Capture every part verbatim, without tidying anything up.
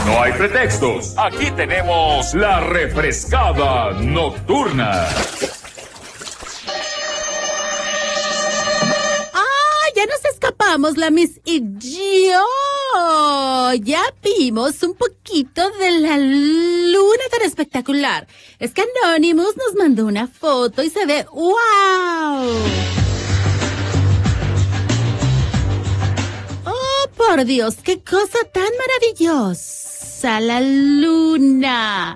No hay pretextos. Aquí tenemos la refrescada nocturna. Ya nos escapamos, la Miss y yo. Ya vimos un poquito de la luna tan espectacular. Es que Anonymous nos mandó una foto y se ve ¡wow! Oh, por Dios, qué cosa tan maravillosa. La luna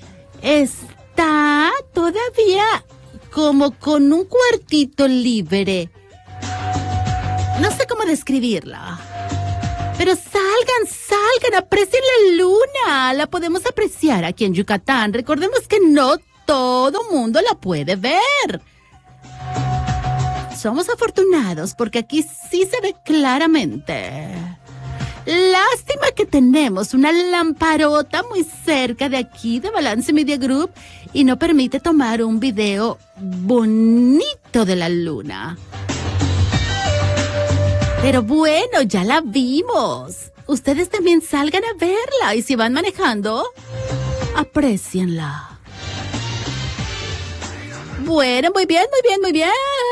está todavía como con un cuartito libre. No sé cómo describirla. Pero salgan, salgan, aprecien la luna. La podemos apreciar aquí en Yucatán. Recordemos que no todo mundo la puede ver. Somos afortunados porque aquí sí se ve claramente. Lástima que tenemos una lamparota muy cerca de aquí de Balance Media Group y no permite tomar un video bonito de la luna. Pero bueno, ya la vimos. Ustedes también salgan a verla y si van manejando, aprécienla. Bueno, muy bien, muy bien, muy bien.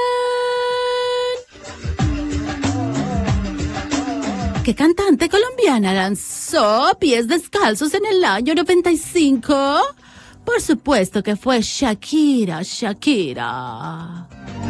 ¿Qué cantante colombiana lanzó Pies Descalzos en el año noventa y cinco? Por supuesto que fue Shakira, Shakira.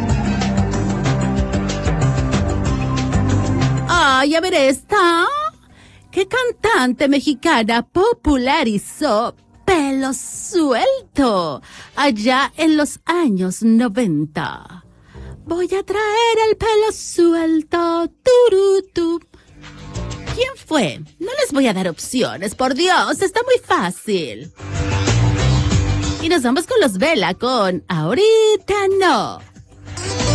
Ay, a ver esta. ¿Qué cantante mexicana popularizó Pelo Suelto allá en los años noventa? Voy a traer el pelo suelto. Turutu. ¿Quién fue? No les voy a dar opciones, por Dios, está muy fácil. Y nos vamos con los Vela con Ahorita No.